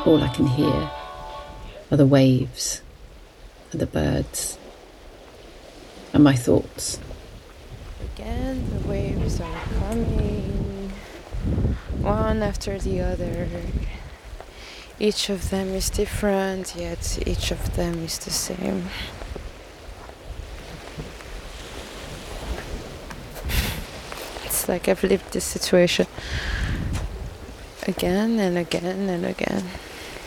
all I can hear are the waves and the birds and my thoughts. Again, the waves are coming, one after the other. Each of them is different, yet each of them is the same. It's like I've lived this situation again and again and again.